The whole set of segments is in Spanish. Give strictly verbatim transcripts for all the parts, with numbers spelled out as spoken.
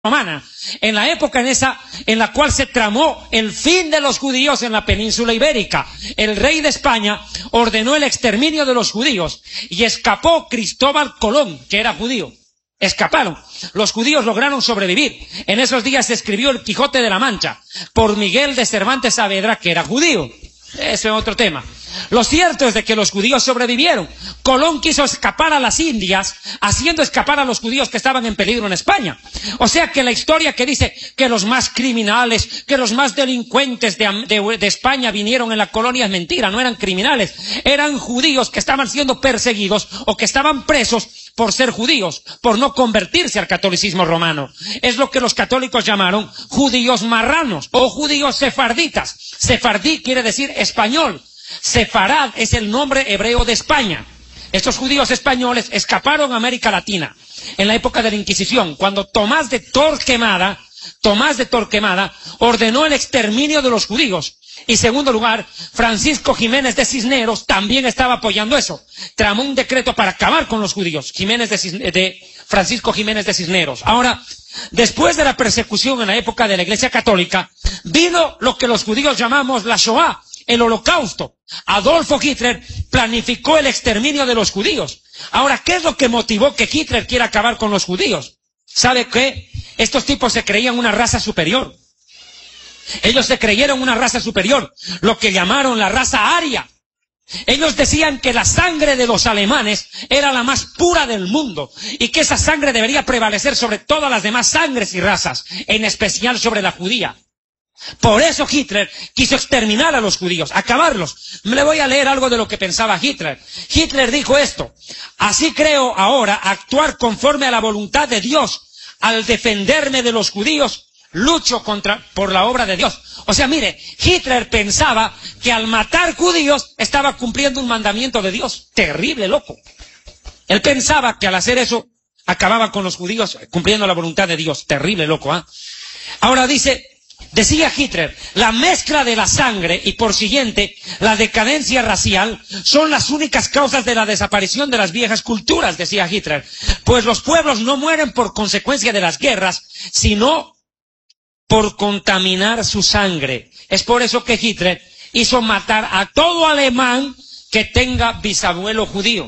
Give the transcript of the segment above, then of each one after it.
romana, en la época en esa en la cual se tramó el fin de los judíos en la península ibérica. El rey de España ordenó el exterminio de los judíos y escapó Cristóbal Colón, que era judío. Escaparon. Los judíos lograron sobrevivir. En esos días se escribió el Quijote de la Mancha por Miguel de Cervantes Saavedra, que era judío. Eso es otro tema. Lo cierto es de que los judíos sobrevivieron. Colón quiso escapar a las Indias, haciendo escapar a los judíos que estaban en peligro en España. O sea que la historia que dice que los más criminales, que los más delincuentes de, de, de España vinieron en la colonia es mentira. No eran criminales, eran judíos que estaban siendo perseguidos o que estaban presos por ser judíos, por no convertirse al catolicismo romano. Es lo que los católicos llamaron judíos marranos o judíos sefarditas. Sefardí quiere decir español. Sefarad es el nombre hebreo de España. Estos judíos españoles escaparon a América Latina en la época de la Inquisición, cuando Tomás de Torquemada, Tomás de Torquemada ordenó el exterminio de los judíos. Y segundo lugar, Francisco Jiménez de Cisneros también estaba apoyando eso. Tramó un decreto para acabar con los judíos. Jiménez de, Cisne de Francisco Jiménez de Cisneros. Ahora, después de la persecución en la época de la Iglesia Católica, vino lo que los judíos llamamos la Shoah, el Holocausto. Adolfo Hitler planificó el exterminio de los judíos. Ahora, ¿qué es lo que motivó que Hitler quiera acabar con los judíos? ¿Sabe qué? Estos tipos se creían una raza superior. Ellos se creyeron una raza superior, lo que llamaron la raza aria. Ellos decían que la sangre de los alemanes era la más pura del mundo y que esa sangre debería prevalecer sobre todas las demás sangres y razas, en especial sobre la judía. Por eso Hitler quiso exterminar a los judíos, acabarlos. Le voy a leer algo de lo que pensaba Hitler. Hitler dijo esto: así creo ahora actuar conforme a la voluntad de Dios. Al defenderme de los judíos, lucho contra, por la obra de Dios. O sea, mire, Hitler pensaba que al matar judíos estaba cumpliendo un mandamiento de Dios. Terrible, loco. Él pensaba que al hacer eso acababa con los judíos cumpliendo la voluntad de Dios. Terrible, loco, ¿ah? ¿eh? Ahora dice... Decía Hitler, la mezcla de la sangre y por siguiente la decadencia racial son las únicas causas de la desaparición de las viejas culturas, decía Hitler, pues los pueblos no mueren por consecuencia de las guerras, sino por contaminar su sangre. Es por eso que Hitler hizo matar a todo alemán que tenga bisabuelo judío.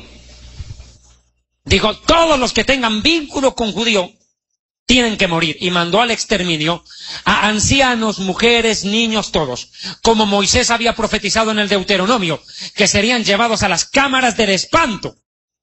Dijo, todos los que tengan vínculo con judío tienen que morir, y mandó al exterminio a ancianos, mujeres, niños, todos, como Moisés había profetizado en el Deuteronomio, que serían llevados a las cámaras del espanto,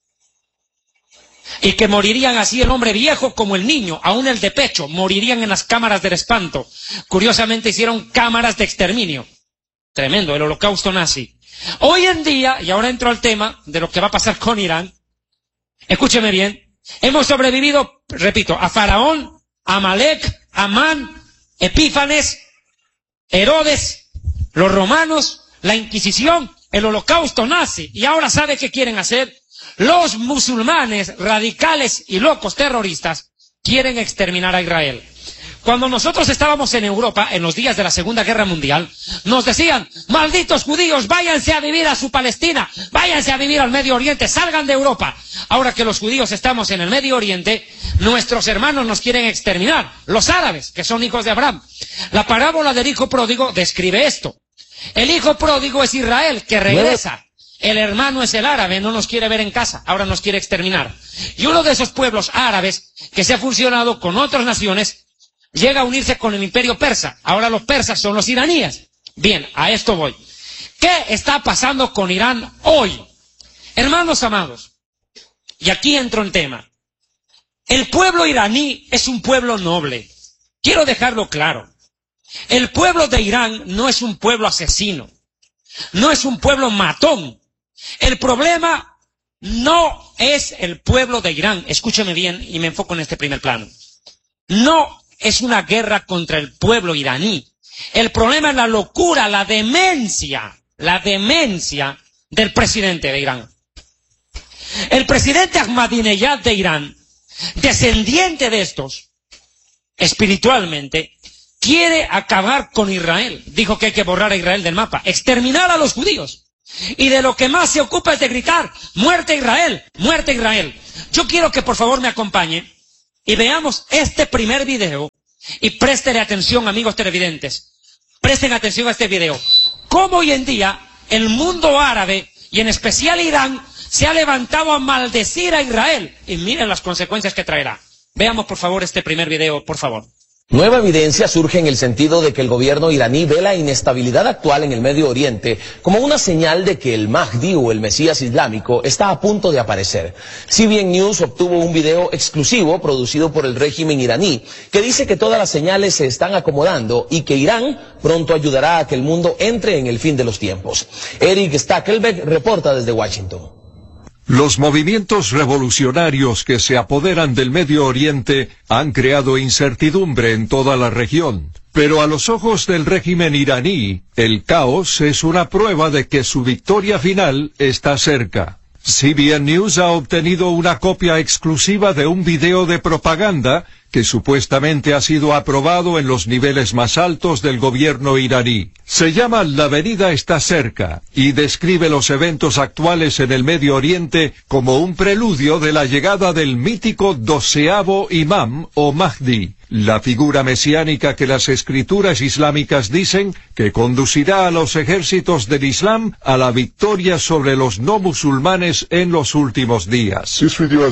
y que morirían así el hombre viejo como el niño, aún el de pecho, morirían en las cámaras del espanto. Curiosamente hicieron cámaras de exterminio. Tremendo, el holocausto nazi. Hoy en día, y ahora entro al tema de lo que va a pasar con Irán, escúcheme bien, hemos sobrevivido, repito, a Faraón, a Amalek, Amán, Epífanes, Herodes, los romanos, la Inquisición, el holocausto nazi. Y ahora ¿sabe qué quieren hacer? Los musulmanes radicales y locos terroristas quieren exterminar a Israel. Cuando nosotros estábamos en Europa, en los días de la Segunda Guerra Mundial, nos decían, malditos judíos, váyanse a vivir a su Palestina, váyanse a vivir al Medio Oriente, salgan de Europa. Ahora que los judíos estamos en el Medio Oriente, nuestros hermanos nos quieren exterminar, los árabes, que son hijos de Abraham. La parábola del hijo pródigo describe esto. El hijo pródigo es Israel, que regresa. El hermano es el árabe, no nos quiere ver en casa, ahora nos quiere exterminar. Y uno de esos pueblos árabes, que se ha fusionado con otras naciones, llega a unirse con el imperio persa. Ahora los persas son los iraníes. Bien, a esto voy. ¿Qué está pasando con Irán hoy? Hermanos amados, y aquí entro en tema. El pueblo iraní es un pueblo noble. Quiero dejarlo claro. El pueblo de Irán no es un pueblo asesino. No es un pueblo matón. El problema no es el pueblo de Irán. Escúcheme bien y me enfoco en este primer plano. No es una guerra contra el pueblo iraní. El problema es la locura, la demencia, la demencia del presidente de Irán. El presidente Ahmadinejad de Irán, descendiente de estos, espiritualmente, quiere acabar con Israel. Dijo que hay que borrar a Israel del mapa, exterminar a los judíos. Y de lo que más se ocupa es de gritar, muerte a Israel, muerte a Israel. Yo quiero que por favor me acompañe y veamos este primer video y préstele atención, amigos televidentes. Presten atención a este video. Cómo hoy en día el mundo árabe y en especial Irán se ha levantado a maldecir a Israel. Y miren las consecuencias que traerá. Veamos por favor este primer video, por favor. Nueva evidencia surge en el sentido de que el gobierno iraní ve la inestabilidad actual en el Medio Oriente como una señal de que el Mahdi o el Mesías Islámico está a punto de aparecer. C B N News obtuvo un video exclusivo producido por el régimen iraní que dice que todas las señales se están acomodando y que Irán pronto ayudará a que el mundo entre en el fin de los tiempos. Eric Stackelbeck reporta desde Washington. Los movimientos revolucionarios que se apoderan del Medio Oriente han creado incertidumbre en toda la región. Pero a los ojos del régimen iraní, el caos es una prueba de que su victoria final está cerca. C B N News ha obtenido una copia exclusiva de un video de propaganda que supuestamente ha sido aprobado en los niveles más altos del gobierno iraní. Se llama La venida está cerca y describe los eventos actuales en el Medio Oriente como un preludio de la llegada del mítico doceavo imam o Mahdi, la figura mesiánica que las escrituras islámicas dicen que conducirá a los ejércitos del Islam a la victoria sobre los no musulmanes en los últimos días.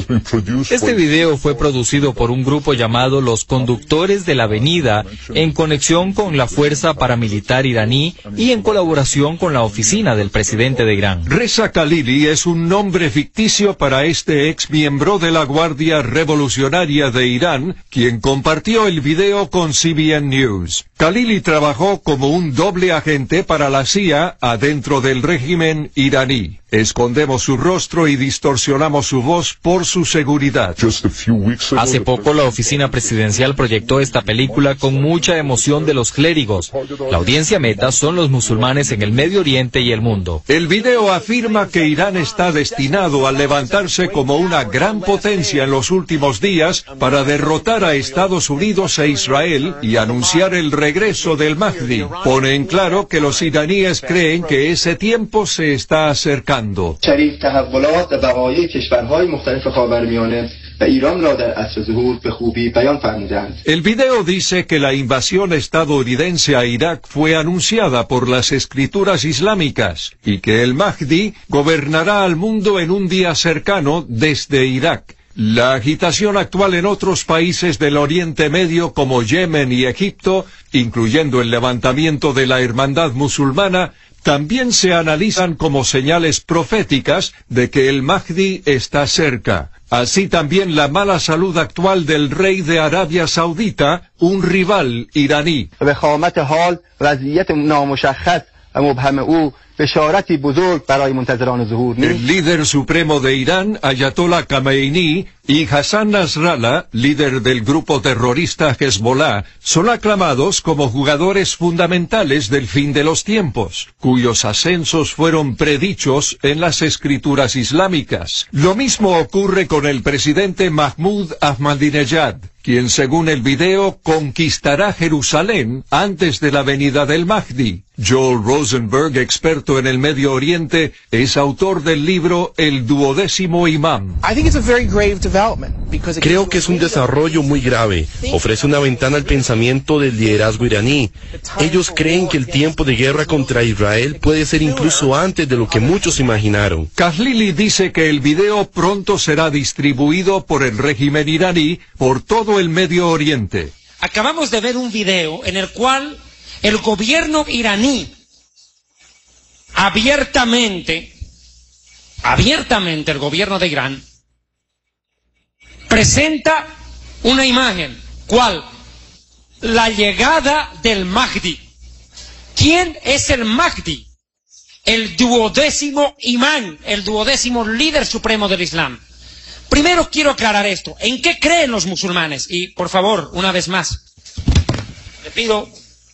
Este video fue producido por un grupo llamado llamado los Conductores de la Avenida, en conexión con la fuerza paramilitar iraní y en colaboración con la oficina del presidente de Irán. Reza Khalili es un nombre ficticio para este ex miembro de la Guardia Revolucionaria de Irán, quien compartió el video con C B N News. Khalili trabajó como un doble agente para la C I A adentro del régimen iraní. Escondemos su rostro y distorsionamos su voz por su seguridad. Hace poco la oficina presidencial proyectó esta película con mucha emoción de los clérigos. La audiencia meta son los musulmanes en el Medio Oriente y el mundo. El video afirma que Irán está destinado a levantarse como una gran potencia en los últimos días para derrotar a Estados Unidos e Israel y anunciar el regreso del Mahdi. Pone en claro que los iraníes creen que ese tiempo se está acercando. El video dice que la invasión estadounidense a Irak fue anunciada por las escrituras islámicas y que el Mahdi gobernará al mundo en un día cercano desde Irak. La agitación actual en otros países del Oriente Medio como Yemen y Egipto, incluyendo el levantamiento de la Hermandad Musulmana, también se analizan como señales proféticas de que el Mahdi está cerca. Así también la mala salud actual del rey de Arabia Saudita, un rival iraní. El líder supremo de Irán, Ayatollah Khamenei, y Hassan Nasrallah, líder del grupo terrorista Hezbollah, son aclamados como jugadores fundamentales del fin de los tiempos, cuyos ascensos fueron predichos en las escrituras islámicas. Lo mismo ocurre con el presidente Mahmoud Ahmadinejad, quien según el video conquistará Jerusalén antes de la venida del Mahdi. Joel Rosenberg, experto en el Medio Oriente, es autor del libro El duodécimo imam. Creo que es un desarrollo muy grave. Ofrece una ventana al pensamiento del liderazgo iraní. Ellos creen que el tiempo de guerra contra Israel puede ser incluso antes de lo que muchos imaginaron. Khalili dice que el video pronto será distribuido por el régimen iraní por todo el Medio Oriente. Acabamos de ver un video en el cual el gobierno iraní abiertamente, abiertamente el gobierno de Irán presenta una imagen, ¿cuál? La llegada del Mahdi. ¿Quién es el Mahdi? El duodécimo imán, el duodécimo líder supremo del Islam. Primero quiero aclarar esto. ¿En qué creen los musulmanes? Y por favor, una vez más, le pido,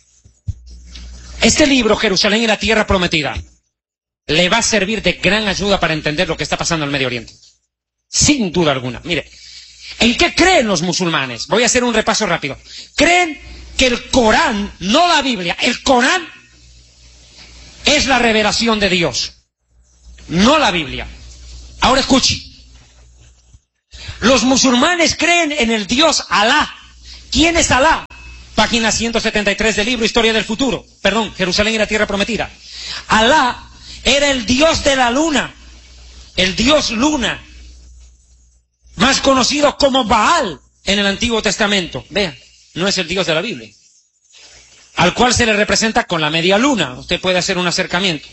este libro, Jerusalén y la Tierra Prometida, le va a servir de gran ayuda para entender lo que está pasando en el Medio Oriente. Sin duda alguna. Mire, ¿en qué creen los musulmanes? Voy a hacer un repaso rápido. Creen que el Corán, no la Biblia, el Corán es la revelación de Dios, no la Biblia. Ahora escuche. Los musulmanes creen en el Dios Alá. ¿Quién es Alá? Página ciento setenta y tres del libro Historia del Futuro. Perdón, Jerusalén y la Tierra Prometida. Alá era el Dios de la luna, el Dios luna, más conocido como Baal en el Antiguo Testamento. Vean, no es el Dios de la Biblia, al cual se le representa con la media luna. Usted puede hacer un acercamiento.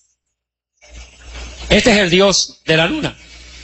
Este es el Dios de la luna.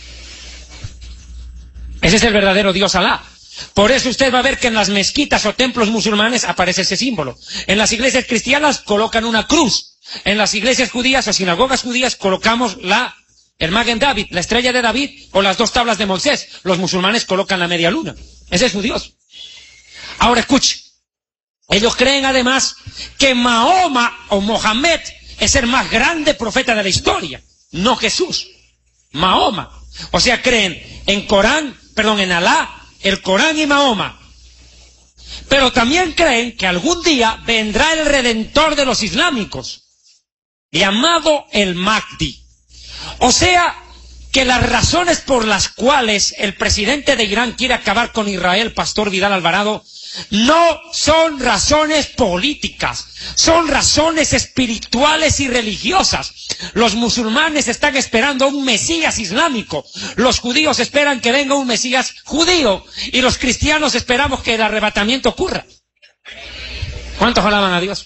Ese es el verdadero Dios Alá. Por eso usted va a ver que en las mezquitas o templos musulmanes aparece ese símbolo. En las iglesias cristianas colocan una cruz. En las iglesias judías o sinagogas judías colocamos la, el Magen David, la estrella de David o las dos tablas de Moisés. Los musulmanes colocan la media luna. Ese es su Dios. Ahora escuche. Ellos creen además que Mahoma o Mohammed es el más grande profeta de la historia. No Jesús. Mahoma. O sea, creen en Corán, perdón, en Alá, el Corán y Mahoma. Pero también creen que algún día vendrá el redentor de los islámicos, llamado el Mahdi. O sea, que las razones por las cuales el presidente de Irán quiere acabar con Israel, Pastor Vidal Alvarado, no son razones políticas, son razones espirituales y religiosas. Los musulmanes están esperando un Mesías islámico, los judíos esperan que venga un Mesías judío y los cristianos esperamos que el arrebatamiento ocurra. ¿Cuántos alaban a Dios?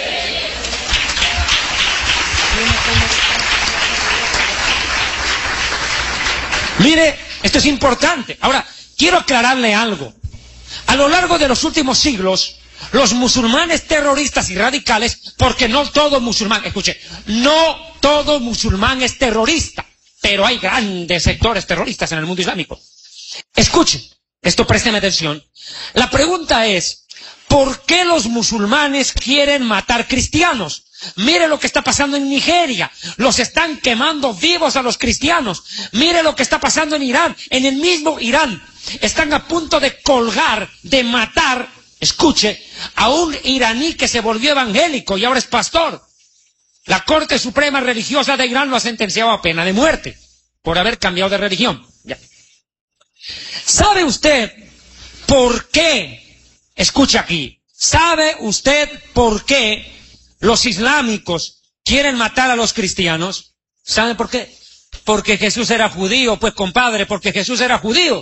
Mire, esto es importante. Ahora, quiero aclararle algo. A lo largo de los últimos siglos, los musulmanes terroristas y radicales, porque no todo musulmán, escuche, no todo musulmán es terrorista, pero hay grandes sectores terroristas en el mundo islámico. Escuchen, esto présteme atención. La pregunta es, ¿por qué los musulmanes quieren matar cristianos? Mire lo que está pasando en Nigeria, los están quemando vivos a los cristianos. Mire lo que está pasando en Irán, en el mismo Irán. Están a punto de colgar, de matar, escuche, a un iraní que se volvió evangélico y ahora es pastor. La Corte Suprema Religiosa de Irán lo ha sentenciado a pena de muerte por haber cambiado de religión. Ya. ¿Sabe usted por qué? Escuche aquí. ¿Sabe usted por qué los islámicos quieren matar a los cristianos? ¿Sabe por qué? Porque Jesús era judío, pues compadre, porque Jesús era judío.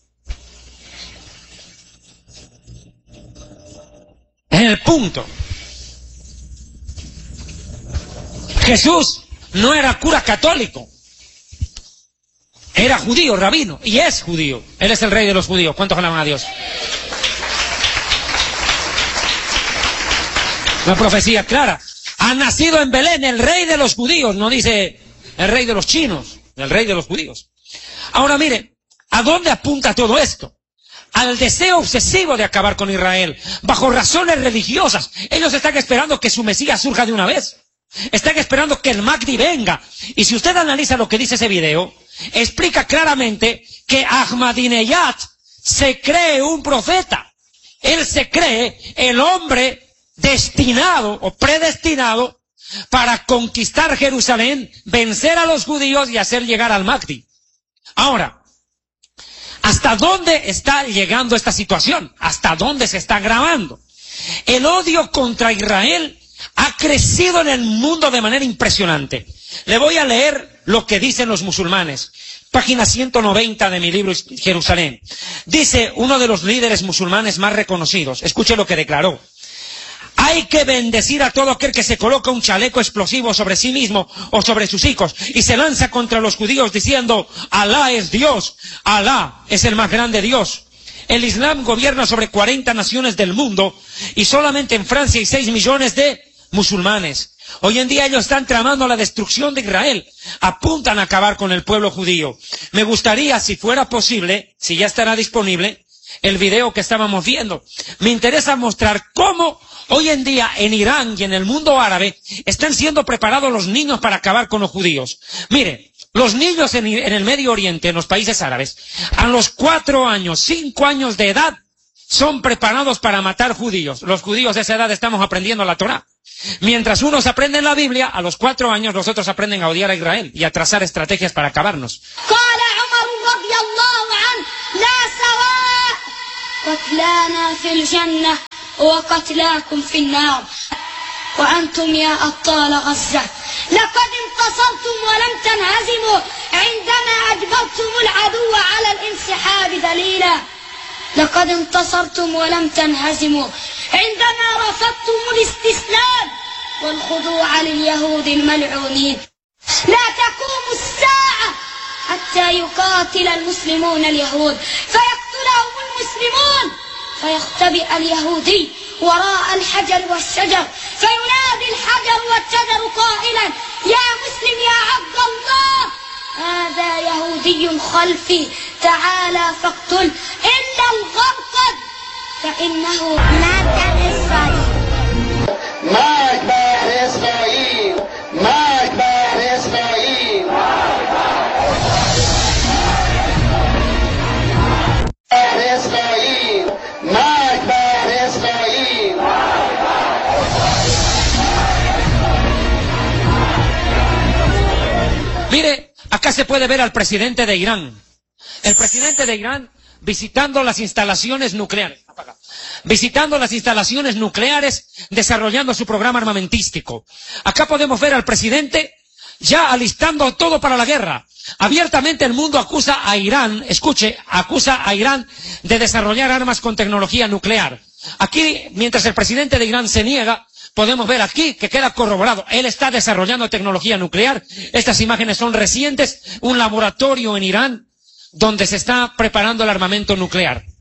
Es el punto. Jesús no era cura católico. Era judío, rabino, y es judío. Él es el rey de los judíos. ¿Cuántos alaban a Dios? Una profecía clara. Ha nacido en Belén el rey de los judíos. No dice el rey de los chinos, el rey de los judíos. Ahora mire, ¿a dónde apunta todo esto? Al deseo obsesivo de acabar con Israel, bajo razones religiosas. Ellos están esperando que su Mesías surja de una vez. Están esperando que el Mahdi venga. Y si usted analiza lo que dice ese video, explica claramente que Ahmadinejad se cree un profeta. Él se cree el hombre destinado o predestinado para conquistar Jerusalén, vencer a los judíos y hacer llegar al Mahdi. Ahora, ¿hasta dónde está llegando esta situación? ¿Hasta dónde se está agravando? El odio contra Israel ha crecido en el mundo de manera impresionante. Le voy a leer lo que dicen los musulmanes. Página ciento noventa de mi libro Jerusalén. Dice uno de los líderes musulmanes más reconocidos. Escuche lo que declaró. Hay que bendecir a todo aquel que se coloca un chaleco explosivo sobre sí mismo o sobre sus hijos y se lanza contra los judíos diciendo, Alá es Dios, Alá es el más grande Dios. El Islam gobierna sobre cuarenta naciones del mundo y solamente en Francia hay seis millones de musulmanes. Hoy en día ellos están tramando la destrucción de Israel, apuntan a acabar con el pueblo judío. Me gustaría, si fuera posible, si ya estará disponible, el video que estábamos viendo. Me interesa mostrar cómo hoy en día en Irán y en el mundo árabe están siendo preparados los niños para acabar con los judíos. Mire, los niños en, en el Medio Oriente, en los países árabes, a los cuatro años, cinco años de edad, son preparados para matar judíos. Los judíos a esa edad estamos aprendiendo la Torá. Mientras unos aprenden la Biblia, a los cuatro años los otros aprenden a odiar a Israel y a trazar estrategias para acabarnos. قتلانا في الجنة وقتلاكم في النار وأنتم يا أبطال غزة لقد انتصرتم ولم تنهزموا عندما أجبرتم العدو على الانسحاب دليلا. لقد انتصرتم ولم تنهزموا عندما رفضتم الاستسلام والخضوع لليهود الملعونين. لا تقوم الساعة حتى يقاتل المسلمون اليهود فيقتلهم المسلمون فيختبئ اليهودي وراء الحجر والشجر فينادي الحجر والشجر قائلا يا مسلم يا عبد الله هذا يهودي خلفي تعالى فاقتل إلا الغرقد فإنه مات إسرائيل. ما أكبر إسرائيل ما أكبر إسرائيل إسرائيل ما أكبر إسرائيل. Mire, acá se puede ver al presidente de Irán. El presidente de Irán visitando las instalaciones nucleares. Visitando las instalaciones nucleares, desarrollando su programa armamentístico. Acá podemos ver al presidente ya alistando todo para la guerra. Abiertamente el mundo acusa a Irán, escuche, acusa a Irán de desarrollar armas con tecnología nuclear. Aquí, mientras el presidente de Irán se niega, podemos ver aquí que queda corroborado. Él está desarrollando tecnología nuclear. Estas imágenes son recientes. Un laboratorio en Irán donde se está preparando el armamento nuclear.